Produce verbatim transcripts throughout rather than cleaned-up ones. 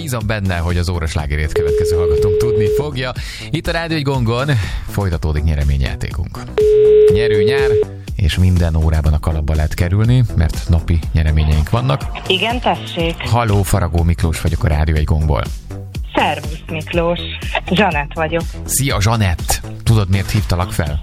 Bízom benne, hogy az óraslágerét következő hallgatónk tudni fogja. Itt a Rádió egy gongon folytatódik nyereményjátékunk. Nyerő nyár, és minden órában a kalapba lehet kerülni, mert napi nyereményeink vannak. Igen, tessék. Halló, Faragó Miklós vagyok a Rádió egy gongból. Szervusz Miklós, Zsanett vagyok. Szia Zsanett! Tudod, miért hívtalak fel?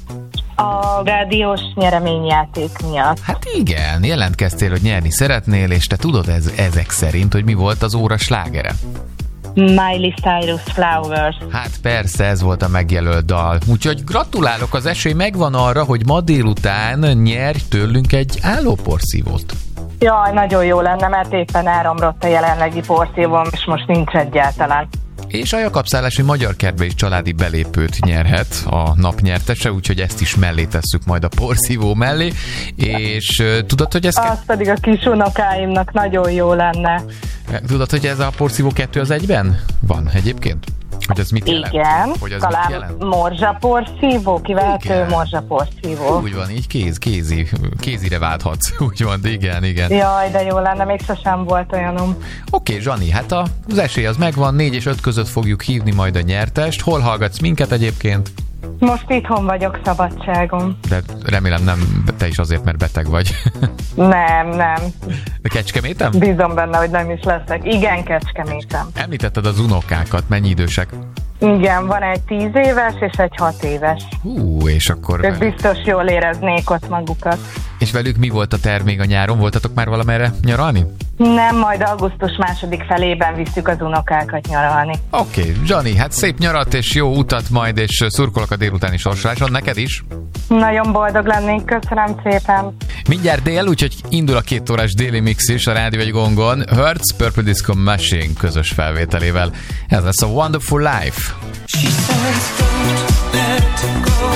A rádiós nyereményjáték miatt. Hát igen, jelentkeztél, hogy nyerni szeretnél, és te tudod ez, ezek szerint, hogy mi volt az óra slágere? Miley Cyrus Flowers. Hát persze, ez volt a megjelölt dal. Úgyhogy gratulálok, az esély megvan arra, hogy ma délután nyerj tőlünk egy állóporszívót. Jaj, nagyon jó lenne, mert éppen elromlott a jelenlegi porszívom, és most nincs egyáltalán. És a Jakab-szállási Magyar Kertbe is családi belépőt nyerhet a nap nyertese, úgyhogy ezt is mellé tesszük majd a porszívó mellé. És uh, tudod, hogy ez... Az ke- pedig a kis unokáimnak nagyon jó lenne. Tudod, hogy ez a porszívó kettő az egyben van egyébként? Hogy ez mit jelent? Igen, hogy az talán morzsaporszívó, kivehető morzsaporszívó. Úgy van, így kéz, kézi, kézire válthatsz. Úgy van, igen, igen. Jaj, de jó lenne, még sosem volt olyanom. Oké, okay, Zsani, hát az esély az megvan, négy és öt között fogjuk hívni majd a nyertest. Hol hallgatsz minket egyébként? Most itthon vagyok szabadságon. De remélem nem te is azért, mert beteg vagy. Nem, nem. De Kecskeméten? Bízom benne, hogy nem is leszek. Igen, Kecskeméten. Említetted az unokákat, mennyi idősek? Igen, van egy tíz éves és egy hat éves. Hú, és akkor... Ők biztos jól éreznék ott magukat. És velük mi volt a terv még a nyáron? Voltatok már valamerre nyaralni? Nem, majd augusztus második felében visszük az unokákat nyaralni. Oké, okay, Zsani, hát szép nyarat és jó utat majd, és szurkolok a délutáni sorsoláson, neked is. Nagyon boldog lennék, köszönöm szépen. Mindjárt dél, úgyhogy indul a két órás déli mix is a Rádió egy gongon. Hertz, Purple Disco Machine közös felvételével. Ez lesz a Wonderful Life. She says, don't let go.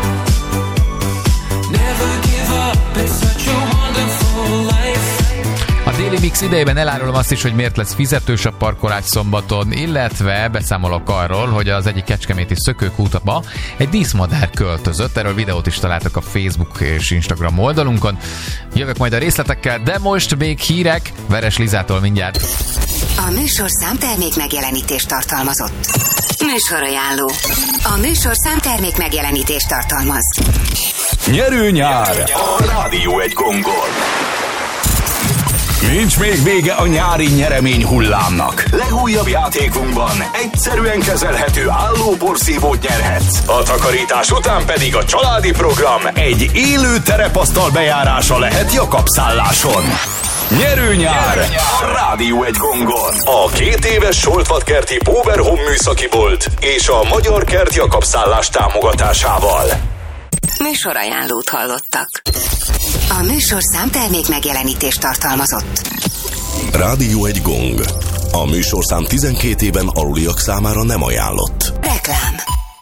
Never give up, it's such a wonderful life. A déli mix idejében elárulom azt is, hogy miért lesz fizetős a parkolás szombaton, illetve beszámolok arról, hogy az egyik kecskeméti szökőkútba egy díszmadár költözött, erről videót is találtak a Facebook és Instagram oldalunkon. Jövök majd a részletekkel, de most még hírek Veres Lizától mindjárt. A műsorszám termék megjelenítést tartalmazott. Műsorajánló. A műsorszám termék megjelenítést tartalmaz. Nyerő nyár! A Rádió egy gongon. Nincs még vége a nyári nyeremény hullámnak. Legújabb játékunkban egyszerűen kezelhető állóporszívót nyerhetsz. A takarítás után pedig a családi program egy élő terepasztal bejárása lehet Jakab-szálláson. Nyerő nyár! A Rádió egy gongon. A két éves Soltvatkerti Powerhome műszaki bolt és a Magyar Kert Jakab-szállás támogatásával. Műsorajánlót hallottak. A műsorszám termék megjelenítést tartalmazott. Rádió egy gong. A műsorszám tizenkét éven aluliak számára nem ajánlott. Reklám.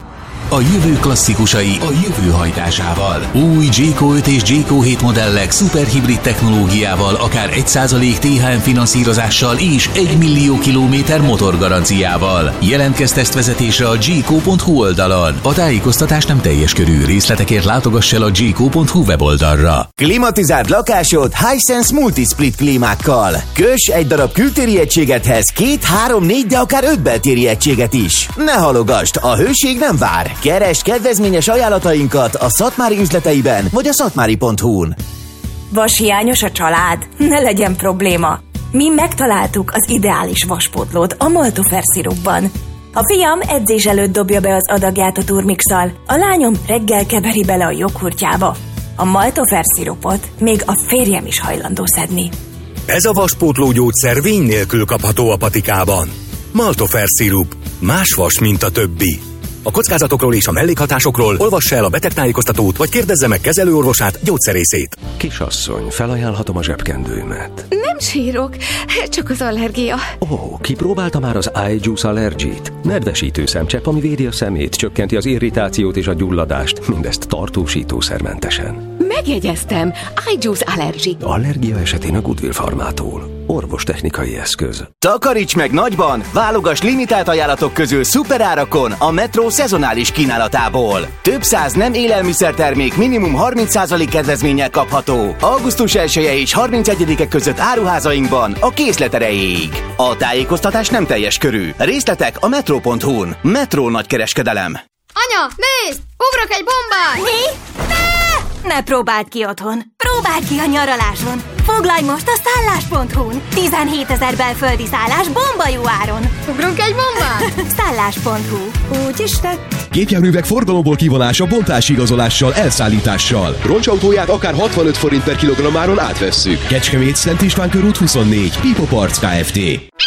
A jövő klasszikusai a jövő hajtásával. Új Jayco öt és Jayco hét modellek szuperhibrid technológiával, akár egy százalék té há em finanszírozással és egy millió kilométer motorgaranciával. Jelentkezz tesztvezetésre a jayco pont hu oldalon. A tájékoztatás nem teljes körű, részletekért látogass el a jayco pont hu weboldalra. Klimatizált lakásod Hisense Multisplit klímákkal. Köss egy darab kültéri egységethez két, három, négy, de akár öt beltéri egységet is. Ne halogasd, a hőség nem vár. Keresd kedvezményes ajánlatainkat a Szatmári üzleteiben vagy a szatmári pont hu-n. Vashiányos a család? Ne legyen probléma. Mi megtaláltuk az ideális vaspótlót a Maltofer szirupban. A fiam edzés előtt dobja be az adagját a turmixal, a lányom reggel keveri bele a joghurtjába. A Maltofer szirupot még a férjem is hajlandó szedni. Ez a vaspótló gyógyszer vény nélkül kapható a patikában. Maltofer szirup. Más vas, mint a többi. A kockázatokról és a mellékhatásokról olvassa el a betegtájékoztatót, vagy kérdezze meg kezelőorvosát, gyógyszerészét. Kisasszony, felajánlhatom a zsebkendőmet. Nem sírok, csak az allergia. Ó, kipróbálta már az iJuice Allergy-t? Nedvesítő szemcsepp, ami védi a szemét, csökkenti az irritációt és a gyulladást, mindezt tartósítószermentesen. Megjegyeztem, iJuice Allergy. Allergia esetén a Goodwill Farmától. orvostechnikai eszköz. Takaríts meg nagyban, válogass limitált ajánlatok közül szuperárakon a Metro szezonális kínálatából. Több száz nem élelmiszertermék minimum harminc százalék kedvezménnyel kapható. augusztus elseje és harmincegyedike között áruházainkban a készlet erejéig. A tájékoztatás nem teljes körű. Részletek a metro pont hu-n. Metro nagykereskedelem. Anya, nézd! Ugrok egy bombát! Mi? Ne! Ne próbáld ki otthon! Próbáld ki a nyaraláson! Foglalj most a szállás pont hu-n! tizenhétezer belföldi szállás bomba jó áron! Ugrunk egy bombát? szállás pont hu. Úgy is tett. Gépjárművek forgalomból kivonása bontási igazolással, elszállítással. Roncsautóját akár hatvanöt forint per kilogrammáron átvesszük. Kecskemét, Szent István körút huszonnégy, Pipo Parts Kft.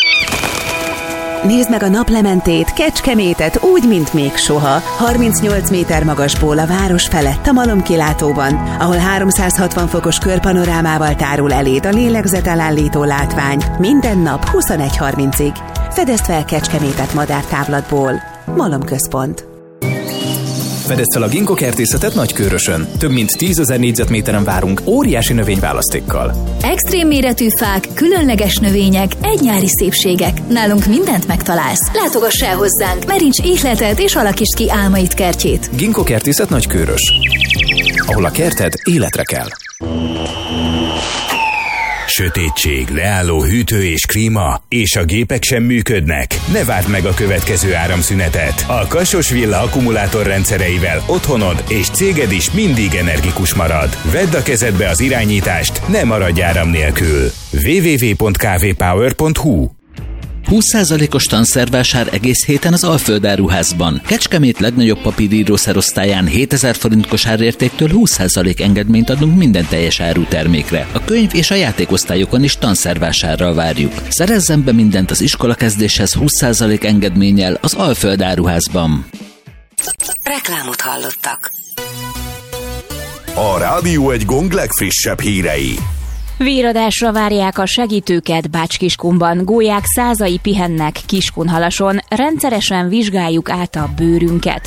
Nézd meg a naplementét, Kecskemétet úgy, mint még soha. harmincnyolc méter magasból a város felett a malomkilátóban, ahol háromszázhatvan fokos körpanorámával tárul eléd a lélegzetelállító látvány. Minden nap huszonegy harmincig. Fedezd fel Kecskemétet madártávlatból. Malomközpont. Fedezd fel a Ginkgo kertészetet Nagykőrösön. Több mint tízezer négyzetméteren várunk óriási növényválasztékkal. Extrém méretű fák, különleges növények, egy nyári szépségek. Nálunk mindent megtalálsz. Látogass el hozzánk, meríts ihletet és alakítsd ki álmaid kertjét. Ginkgo kertészet Nagykőrös, ahol a kerted életre kell. Sötétség, leálló hűtő és klíma, és a gépek sem működnek. Ne várd meg a következő áramszünetet. A Kasos Villa akkumulátor rendszereivel otthonod és céged is mindig energikus marad. Vedd a kezedbe az irányítást, ne maradj áram nélkül. double-u double-u double-u pont k v power pont h u húsz százalékos tanszervásár egész héten az Alföld áruházban. Kecskemét legnagyobb papírírószerosztályán hétezer forint kosárértéktől húsz százalék engedményt adunk minden teljes árutermékre. A könyv és a játékosztályokon is tanszervásárral várjuk. Szerezzen be mindent az iskolakezdéshez húsz százalék engedménnyel az Alföld áruházban. Reklámot hallottak. A Rádió egy Gong legfrissebb hírei. Véradásra várják a segítőket Bács-Kiskunban. Gólyák százai pihennek Kiskunhalason. Rendszeresen vizsgáljuk át a bőrünket.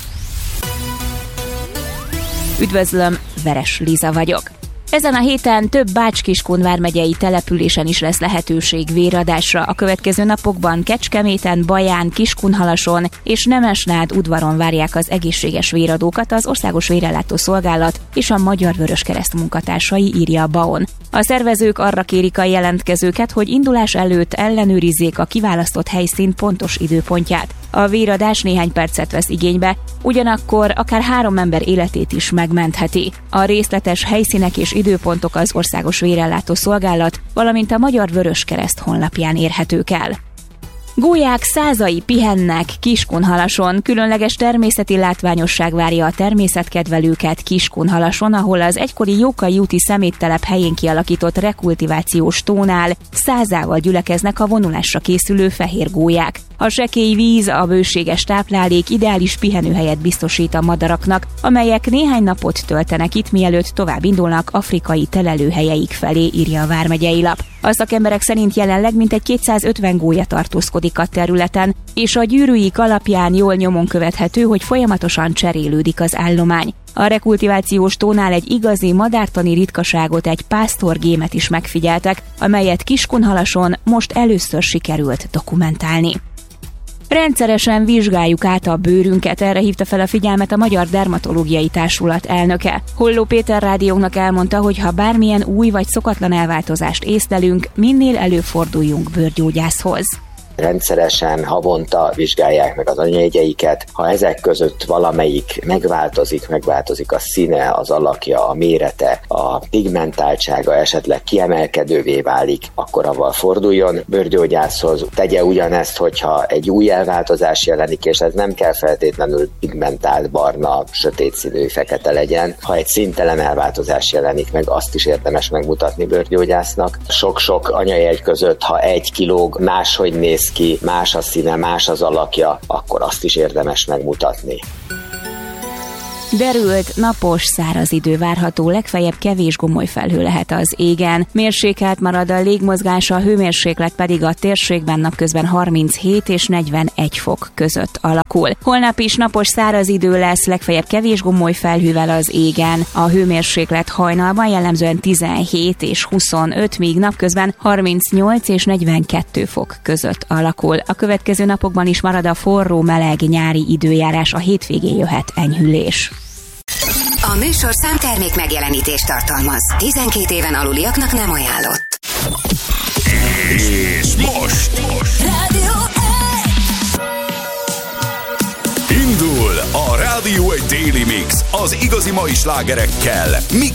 Üdvözlöm, Veres Liza vagyok. Ezen a héten több Bács-Kiskun vármegyei településen is lesz lehetőség véradásra. A következő napokban Kecskeméten, Baján, Kiskunhalason és Nemesnád udvaron várják az egészséges véradókat az Országos Vérellátó Szolgálat és a Magyar Vöröskereszt munkatársai, írja a bé á o en. A szervezők arra kérik a jelentkezőket, hogy indulás előtt ellenőrizzék a kiválasztott helyszín pontos időpontját. A véradás néhány percet vesz igénybe, ugyanakkor akár három ember életét is megmentheti. A részletes helyszínek és időpontok az Országos Vérellátó Szolgálat, valamint a Magyar Vöröskereszt honlapján érhetők el. Gólyák százai pihennek Kiskunhalason. Különleges természeti látványosság várja a természetkedvelőket Kiskunhalason, ahol az egykori Jókai úti szeméttelep helyén kialakított rekultivációs tónál százával gyülekeznek a vonulásra készülő fehér gólyák. A sekély víz, a bőséges táplálék ideális pihenőhelyet biztosít a madaraknak, amelyek néhány napot töltenek itt, mielőtt tovább indulnak afrikai telelőhelyeik felé, írja a vármegyei lap. A szakemberek szerint jelenleg mintegy kétszázötven gólya tartózkodik a területen, és a gyűrűik alapján jól nyomon követhető, hogy folyamatosan cserélődik az állomány. A rekultivációs tónál egy igazi madártani ritkaságot, egy pásztorgémet is megfigyeltek, amelyet Kiskunhalason most először sikerült dokumentálni. Rendszeresen vizsgáljuk át a bőrünket, erre hívta fel a figyelmet a Magyar Dermatológiai Társulat elnöke. Holló Péter rádiónak elmondta, hogy ha bármilyen új vagy szokatlan elváltozást észlelünk, minél előbb forduljunk bőrgyógyászhoz. Rendszeresen havonta vizsgálják meg az anyajegyeiket. Ha ezek között valamelyik megváltozik, megváltozik a színe, az alakja, a mérete, a pigmentáltsága esetleg kiemelkedővé válik, akkor avval forduljon bőrgyógyászhoz. Tegye ugyanezt, hogyha egy új elváltozás jelenik, és ez nem kell feltétlenül pigmentált, barna, sötét színű, fekete legyen. Ha egy színtelen elváltozás jelenik meg, azt is érdemes megmutatni bőrgyógyásznak. Sok-sok anyajegy között, ha egy kilóg máshogy néz ki, más a színe, más az alakja, akkor azt is érdemes megmutatni. Derült, napos, száraz idő várható, legfeljebb kevés gomoly felhő lehet az égen. Mérsékelt marad a légmozgása, a hőmérséklet pedig a térségben napközben harminchét és negyvenegy fok között alakul. Holnap is napos, száraz idő lesz, legfeljebb kevés gomoly felhővel az égen. A hőmérséklet hajnalban jellemzően tizenhét és huszonöt, míg napközben harmincnyolc és negyvenkettő fok között alakul. A következő napokban is marad a forró, meleg nyári időjárás, a hétvégén jöhet enyhülés. A műsorszám termék megjelenítést tartalmaz. tizenkét éven aluliaknak nem ajánlott. És most, most. Rádió Indul a Rádió egy Daily Mix az igazi mai slágerekkel, mix